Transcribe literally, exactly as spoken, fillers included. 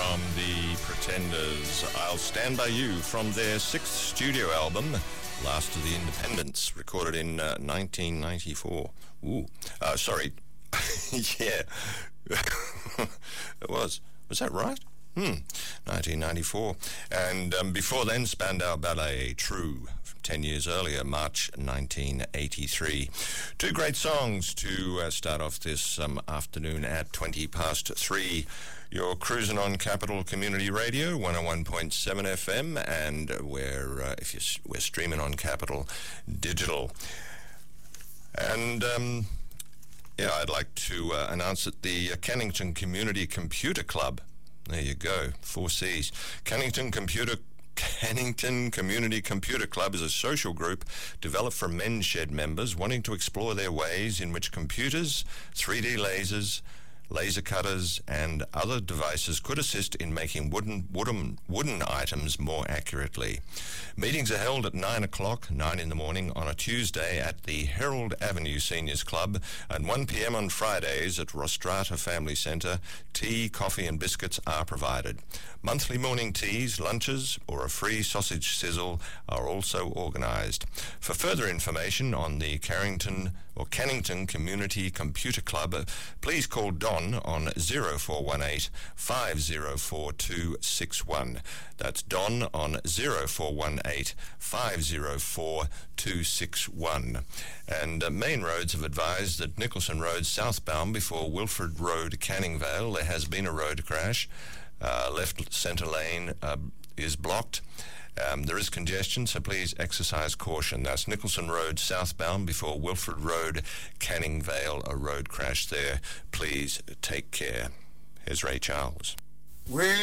from the Pretenders. I'll Stand By You from their sixth studio album, Last of the Independents, recorded in uh, nineteen ninety-four. Ooh, uh, sorry. yeah, it was. Was that right? Hmm, nineteen ninety-four. And um, before then, Spandau Ballet, True, ten years earlier, March nineteen eighty-three. Two great songs to uh, start off this um, afternoon at twenty past three. You're cruising on Capital Community Radio, one oh one point seven F M, and we're, uh, if you're, we're streaming on Capital Digital. And... Um, Yeah, I'd like to uh, announce that the uh, Cannington Community Computer Club, there you go, four C's, Cannington Computer Cannington Community Computer Club is a social group developed for Men's Shed members wanting to explore their ways in which computers, three D lasers, laser cutters and other devices could assist in making wooden, wooden, wooden items more accurately. Meetings are held at nine o'clock, nine in the morning on a Tuesday at the Herald Avenue Seniors Club and one p.m. on Fridays at Rostrata Family Centre. Tea, coffee and biscuits are provided. Monthly morning teas, lunches or a free sausage sizzle are also organised. For further information on the Carrington or Cannington Community Computer Club, please call Don on zero four one eight, five zero four two six one. That's Don on zero four one eight, five zero four two six one. And uh, Main Roads have advised that Nicholson Road southbound before Wilford Road, Canningvale, there has been a road crash. Uh, left centre lane uh, is blocked. Um, there is congestion, so please exercise caution. That's Nicholson Road southbound before Wilford Road, Canningvale, a road crash there. Please take care. Here's Ray Charles. Well,